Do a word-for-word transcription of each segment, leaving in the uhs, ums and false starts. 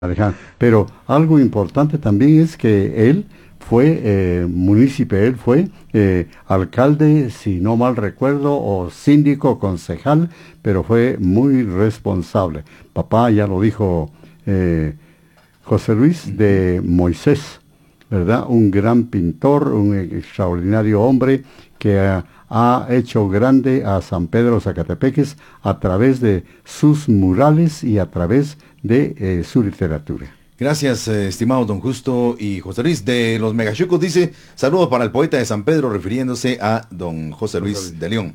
Alejandro. Pero algo importante también es que él fue eh, munícipe, él fue eh, alcalde, si no mal recuerdo, o síndico, concejal, pero fue muy responsable. Papá ya lo dijo eh, José Luis de Moisés, ¿verdad? Un gran pintor, un extraordinario hombre que ha, ha hecho grande a San Pedro Zacatepeques a través de sus murales y a través de eh, su literatura. Gracias, eh, estimado don Justo y José Luis. De los Megachucos dice, saludos para el poeta de San Pedro, refiriéndose a don José Luis José Luis. de León.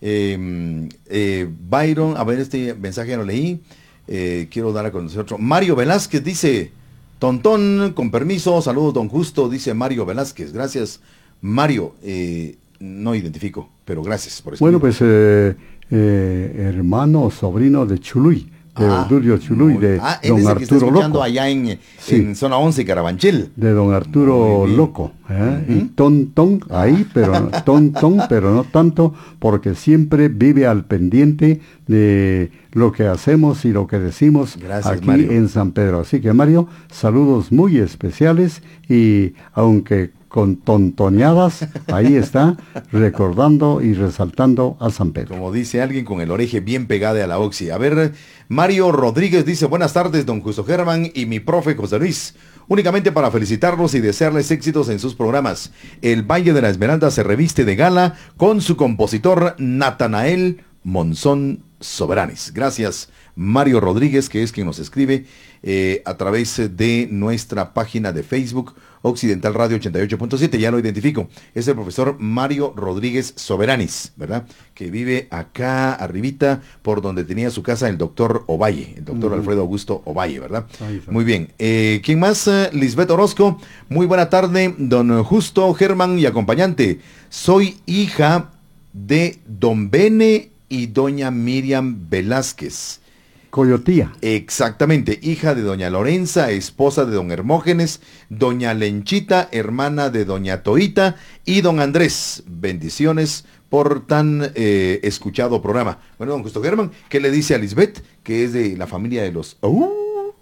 Eh, eh, Byron, a ver, este mensaje ya lo leí. Eh, quiero dar a conocer otro. Mario Velázquez dice, tontón, con permiso, saludos don Justo, dice Mario Velázquez. Gracias, Mario. Eh, no identifico, pero gracias por escribir. Bueno, pues eh, eh, hermano, sobrino de Chuluy. De Ah, Odulio Chuluy, muy, de ah, don es el Arturo que está escuchando Loco. allá en, Sí. en zona once, Carabanchel. De don Arturo Loco. ¿eh? Uh-huh. Y ton, ton, ahí, pero ton, ton, pero no tanto, porque siempre vive al pendiente de lo que hacemos y lo que decimos Gracias, aquí Mario. en San Pedro. Así que, Mario, saludos muy especiales y aunque con tontoneadas, ahí está, recordando y resaltando a San Pedro. Como dice alguien con el oreje bien pegada a la oxi. A ver, Mario Rodríguez dice, buenas tardes, don Justo Germán y mi profe José Luis. Únicamente para felicitarlos y desearles éxitos en sus programas. El Valle de la Esmeralda se reviste de gala con su compositor Natanael Monzón Soberanes. Gracias, Mario Rodríguez, que es quien nos escribe eh, a través de nuestra página de Facebook, Occidental Radio ochenta y ocho punto siete, ya lo identifico. Es el profesor Mario Rodríguez Soberanis, ¿verdad? Que vive acá arribita, por donde tenía su casa el doctor Ovalle, el doctor uh-huh. Alfredo Augusto Ovalle, ¿verdad? Muy bien. Eh, ¿Quién más? Uh, Lisbeth Orozco. Muy buena tarde, don Justo, Germán y acompañante. Soy hija de don Bene y doña Miriam Velázquez. Coyotía. Exactamente, hija de doña Lorenza, esposa de don Hermógenes, doña Lenchita, hermana de doña Toita y don Andrés. Bendiciones por tan eh, escuchado programa. Bueno, don Justo Germán, ¿qué le dice a Lisbeth? Que es de la familia de los... Uh,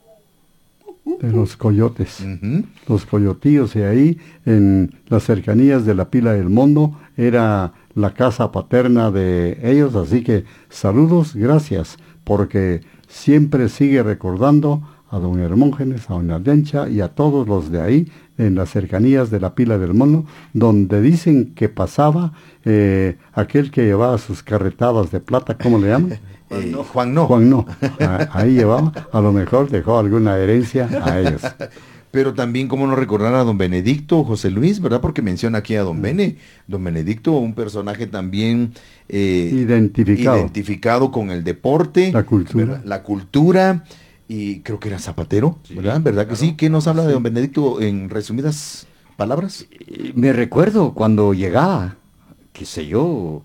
de los coyotes. Uh-huh. Los coyotíos, y ahí en las cercanías de la Pila del Mondo era la casa paterna de ellos, así que saludos, gracias, porque siempre sigue recordando a don Hermógenes, a doña Lencha y a todos los de ahí, en las cercanías de la Pila del Mono, donde dicen que pasaba eh, aquel que llevaba sus carretadas de plata, ¿cómo le llaman? Eh, Juan no. Juan no. Ahí llevaba, a lo mejor dejó alguna herencia a ellos. Pero también, cómo no recordar a don Benedicto José Luis, ¿verdad? Porque menciona aquí a don Bene. Don Benedicto, un personaje también eh, identificado. identificado con el deporte, la cultura, ¿verdad? La cultura, y creo que era zapatero, sí, ¿verdad? ¿Verdad claro. que sí? ¿Qué nos habla sí. de don Benedicto en resumidas palabras? Me recuerdo cuando llegaba, qué sé yo,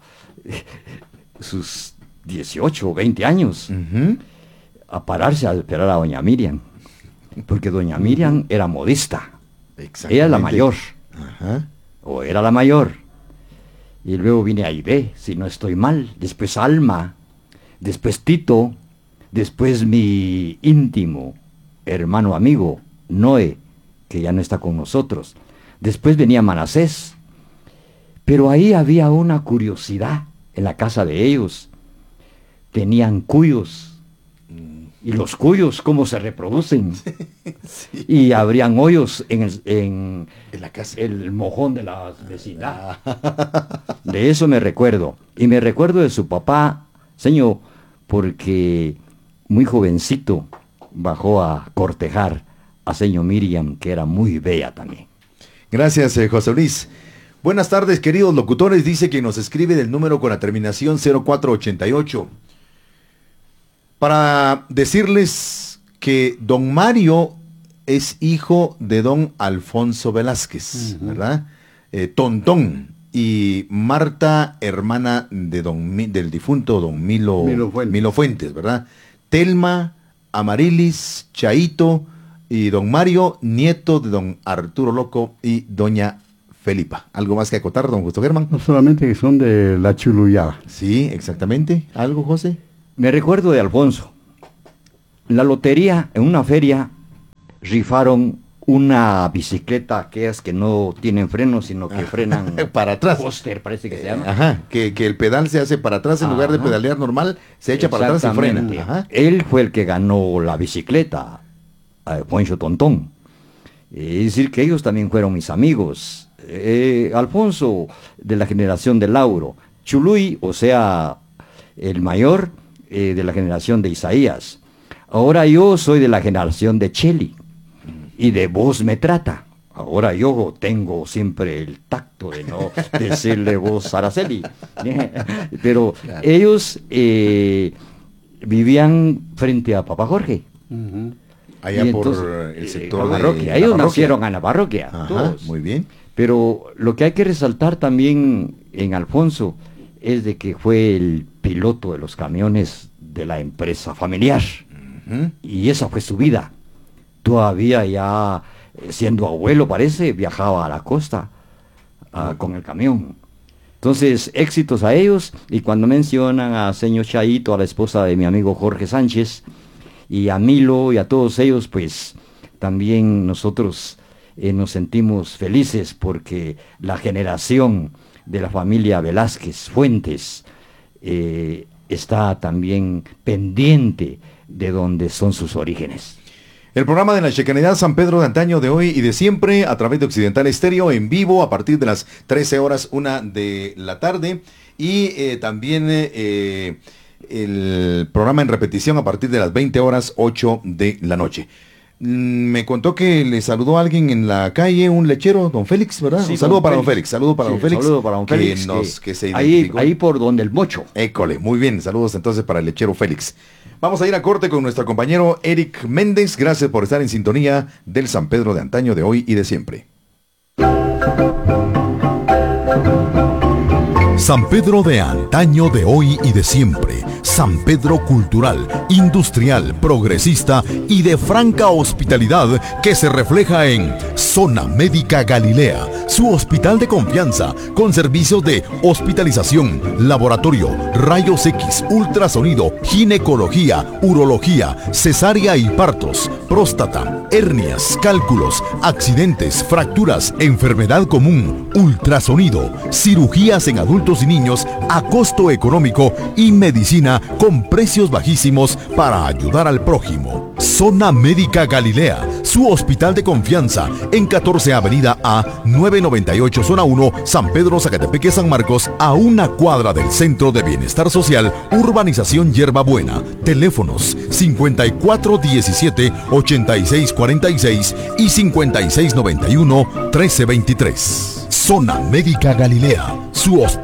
sus dieciocho o veinte años, uh-huh. a pararse a esperar a doña Miriam. Porque doña Miriam uh-huh. era modista. Era la mayor. Uh-huh. O era la mayor. Y luego vine Aide, si no estoy mal. Después Alma. Después Tito. Después mi íntimo hermano amigo, Noé, que ya no está con nosotros. Después venía Manasés. Pero ahí había una curiosidad en la casa de ellos. Tenían cuyos. Y los cuyos, cómo se reproducen. Sí. Y habrían hoyos en el, en, en la casa. El mojón de la vecindad. De eso me recuerdo. Y me recuerdo de su papá, señor, porque muy jovencito bajó a cortejar a señor Miriam, que era muy bella también. Gracias, eh, José Luis. Buenas tardes, queridos locutores. Dice que nos escribe del número con la terminación cero cuatro ochenta y ocho. Para decirles que don Mario es hijo de don Alfonso Velázquez, uh-huh. ¿verdad? Eh, Tontón. Y Marta, hermana de don del difunto don Milo, Milo Fuentes. Milo Fuentes, ¿verdad? Telma, Amarilis, Chaito y don Mario, nieto de don Arturo Loco y doña Felipa. ¿Algo más que acotar, don Justo Germán? No solamente que son de la Chuluyada. Sí, exactamente. ¿Algo, José? Me recuerdo de Alfonso. La lotería en una feria rifaron una bicicleta, aquellas que no tienen frenos, sino que frenan para atrás. Póster, parece que se llama. Ajá, que, que el pedal se hace para atrás en lugar de Ajá. pedalear normal, se echa para atrás y frena. Exactamente. Ajá. Él fue el que ganó la bicicleta, eh, Poncho Tontón. Es decir, que ellos también fueron mis amigos. Eh, Alfonso, de la generación de Lauro. Chuluy, o sea, el mayor, eh, de la generación de Isaías. Ahora yo soy de la generación de Cheli. Y de vos me trata. Ahora yo tengo siempre el tacto de no decirle vos Araceli. Pero Claro. ellos eh, vivían frente a Papá Jorge. Ujú. Allá Y por entonces, el eh, sector la de parroquia. la Ellos parroquia. nacieron en la parroquia, Ajá, todos. muy bien. Pero lo que hay que resaltar también en Alfonso es de que fue el piloto de los camiones de la empresa familiar. Ujú. Y esa fue su vida. Todavía ya eh, siendo abuelo, parece, viajaba a la costa ah, con el camión. Entonces, éxitos a ellos. Y cuando mencionan a señor Chaito, a la esposa de mi amigo Jorge Sánchez, y a Milo y a todos ellos, pues también nosotros eh, nos sentimos felices porque la generación de la familia Velázquez Fuentes eh, está también pendiente de donde son sus orígenes. El programa de la Checanidad San Pedro de antaño, de hoy y de siempre, a través de Occidental Estéreo, en vivo, a partir de las trece horas, una de la tarde. Y eh, también eh, el programa en repetición a partir de las veinte horas, ocho de la noche. Mm, Me contó que le saludó a alguien en la calle, un lechero, don Félix, ¿verdad? Sí, un saludo don para don Félix. Félix, saludo para Sí, don Félix. saludo para don Félix, Que, nos, que se ahí, identificó. ahí por donde el mocho. École, muy bien, saludos entonces para el lechero Félix. Vamos a ir a corte con nuestro compañero Eric Méndez. Gracias por estar en sintonía del San Pedro de antaño, de hoy y de siempre. San Pedro de antaño, de hoy y de siempre. San Pedro cultural, industrial, progresista y de franca hospitalidad que se refleja en Zona Médica Galilea, su hospital de confianza con servicios de hospitalización, laboratorio, rayos X, ultrasonido, ginecología, urología, cesárea y partos, próstata, hernias, cálculos, accidentes, fracturas, enfermedad común, ultrasonido, cirugías en adultos y niños a costo económico y medicina con precios bajísimos para ayudar al prójimo. Zona Médica Galilea, su hospital de confianza en catorce Avenida A, nueve noventa y ocho Zona uno, San Pedro, Zacatepeque, San Marcos, a una cuadra del Centro de Bienestar Social, Urbanización Yerba Buena. Teléfonos cincuenta y cuatro diecisiete, ochenta y seis cuarenta y seis y cincuenta y seis noventa y uno, trece veintitrés. Zona Médica Galilea, su hospital